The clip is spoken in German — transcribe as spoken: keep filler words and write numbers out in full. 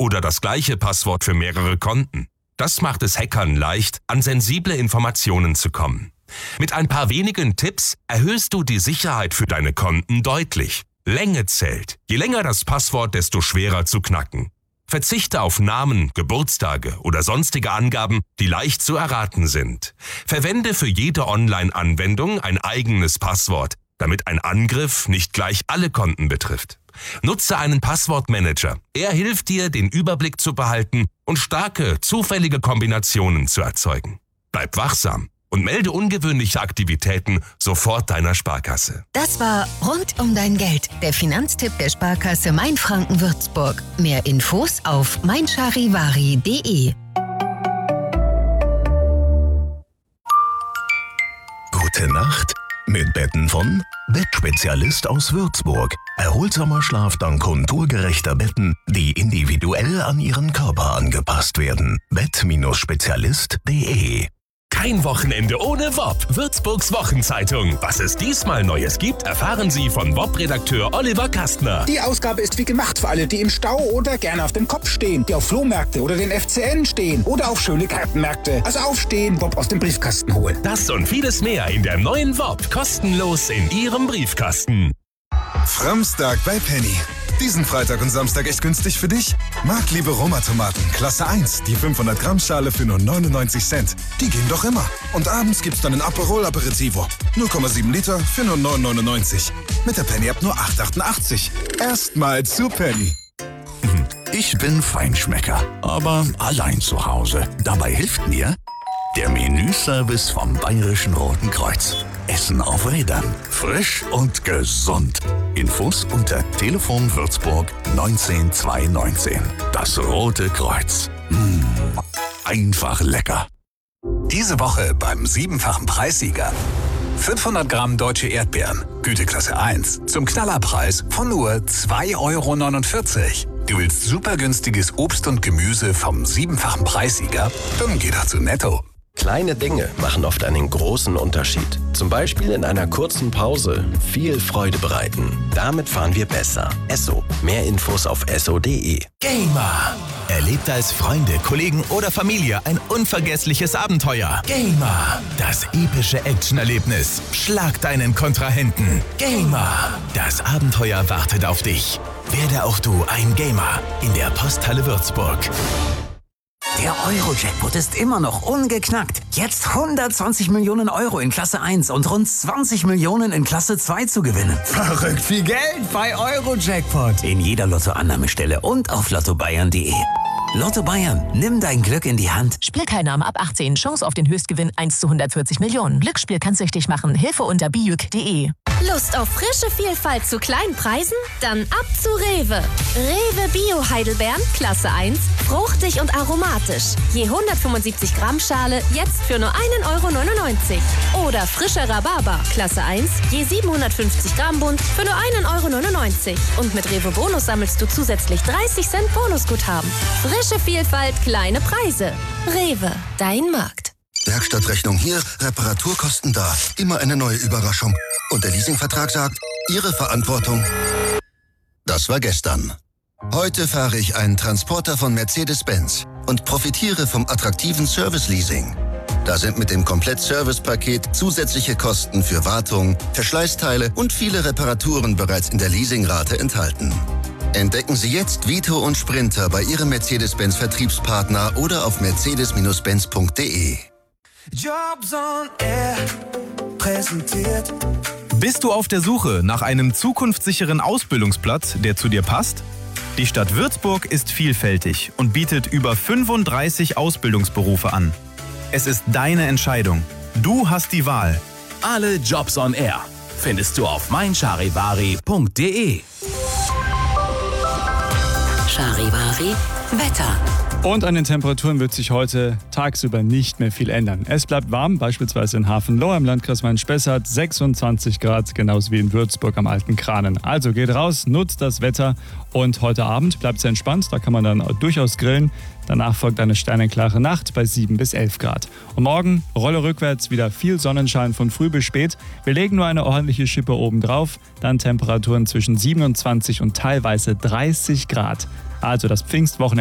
oder das gleiche Passwort für mehrere Konten. Das macht es Hackern leicht, an sensible Informationen zu kommen. Mit ein paar wenigen Tipps erhöhst du die Sicherheit für deine Konten deutlich. Länge zählt. Je länger das Passwort, desto schwerer zu knacken. Verzichte auf Namen, Geburtstage oder sonstige Angaben, die leicht zu erraten sind. Verwende für jede Online-Anwendung ein eigenes Passwort, damit ein Angriff nicht gleich alle Konten betrifft. Nutze einen Passwortmanager. Er hilft dir, den Überblick zu behalten und starke, zufällige Kombinationen zu erzeugen. Bleib wachsam und melde ungewöhnliche Aktivitäten sofort deiner Sparkasse. Das war Rund um dein Geld, der Finanztipp der Sparkasse Mainfranken-Würzburg. Mehr Infos auf mein charivari punkt de. Gute Nacht mit Betten von Bettspezialist aus Würzburg. Erholsamer Schlaf dank konturgerechter Betten, die individuell an Ihren Körper angepasst werden. bett Spezialist punkt de. Kein Wochenende ohne W O P. Würzburgs Wochenzeitung. Was es diesmal Neues gibt, erfahren Sie von W O P-Redakteur Oliver Kastner. Die Ausgabe ist wie gemacht für alle, die im Stau oder gerne auf dem Kopf stehen, die auf Flohmärkte oder den F C N stehen oder auf schöne Kartenmärkte. Also aufstehen, W O P aus dem Briefkasten holen. Das und vieles mehr in der neuen W O P. Kostenlos in Ihrem Briefkasten. Framstag bei Penny. Diesen Freitag und Samstag echt günstig für dich? Marktliebe Roma-Tomaten, Klasse eins, die fünfhundert Gramm Schale für nur neunundneunzig Cent. Die gehen doch immer. Und abends gibt's dann ein Aperol Aperitivo. null Komma sieben Liter für nur neun neunundneunzig. Mit der Penny-App nur acht achtundachtzig. Erstmal zu Penny. Ich bin Feinschmecker, aber allein zu Hause. Dabei hilft mir der Menüservice vom Bayerischen Roten Kreuz. Essen auf Rädern. Frisch und gesund. Infos unter Telefon Würzburg neunzehn zwei neunzehn. Das Rote Kreuz. Mmh, einfach lecker. Diese Woche beim siebenfachen Preissieger. fünfhundert Gramm deutsche Erdbeeren, Güteklasse eins, zum Knallerpreis von nur zwei Euro neunundvierzig. Du willst super günstiges Obst und Gemüse vom siebenfachen Preissieger? Dann geh doch zu Netto. Kleine Dinge machen oft einen großen Unterschied. Zum Beispiel in einer kurzen Pause viel Freude bereiten. Damit fahren wir besser. Esso. Mehr Infos auf esso punkt de. Gamer. Erlebt als Freunde, Kollegen oder Familie ein unvergessliches Abenteuer. Gamer. Das epische Actionerlebnis. Schlag deinen Kontrahenten. Gamer. Das Abenteuer wartet auf dich. Werde auch du ein Gamer in der Posthalle Würzburg. Der Euro-Jackpot ist immer noch ungeknackt. Jetzt hundertzwanzig Millionen Euro in Klasse eins und rund zwanzig Millionen in Klasse zwei zu gewinnen. Verrückt viel Geld bei Euro-Jackpot. In jeder Lottoannahmestelle und auf lotto bayern punkt de. Lotto Bayern, nimm dein Glück in die Hand. Spielteilnahme ab achtzehn, Chance auf den Höchstgewinn eins zu hundertvierzig Millionen. Glücksspiel kann süchtig machen. Hilfe unter bijuk punkt de. Lust auf frische Vielfalt zu kleinen Preisen? Dann ab zu Rewe. Rewe Bio Heidelbeeren, Klasse eins, fruchtig und aromatisch. Je hundertfünfundsiebzig Gramm Schale, jetzt für nur ein Euro neunundneunzig. Oder frischer Rhabarber, Klasse eins, je siebenhundertfünfzig Gramm Bund für nur ein Euro neunundneunzig. Und mit Rewe Bonus sammelst du zusätzlich dreißig Cent Bonusguthaben. Frische Vielfalt, kleine Preise. Rewe, dein Markt. Werkstattrechnung hier, Reparaturkosten da. Immer eine neue Überraschung. Und der Leasingvertrag sagt, Ihre Verantwortung. Das war gestern. Heute fahre ich einen Transporter von Mercedes-Benz und profitiere vom attraktiven Service-Leasing. Da sind mit dem Komplett-Service-Paket zusätzliche Kosten für Wartung, Verschleißteile und viele Reparaturen bereits in der Leasingrate enthalten. Entdecken Sie jetzt Vito und Sprinter bei Ihrem Mercedes-Benz-Vertriebspartner oder auf mercedes Benz punkt de. Jobs on Air präsentiert. Bist du auf der Suche nach einem zukunftssicheren Ausbildungsplatz, der zu dir passt? Die Stadt Würzburg ist vielfältig und bietet über fünfunddreißig Ausbildungsberufe an. Es ist deine Entscheidung. Du hast die Wahl. Alle Jobs on Air findest du auf mein charivari punkt de. Charivari Wetter. Und an den Temperaturen wird sich heute tagsüber nicht mehr viel ändern. Es bleibt warm, beispielsweise in Hafenloh im Landkreis Main-Spessart sechsundzwanzig Grad, genauso wie in Würzburg am Alten Kranen. Also geht raus, nutzt das Wetter und heute Abend bleibt es entspannt, da kann man dann durchaus grillen. Danach folgt eine sternenklare Nacht bei sieben bis elf Grad. Und morgen Rolle rückwärts, wieder viel Sonnenschein von früh bis spät. Wir legen nur eine ordentliche Schippe oben drauf, dann Temperaturen zwischen siebenundzwanzig und teilweise dreißig Grad. Also das Pfingstwochenende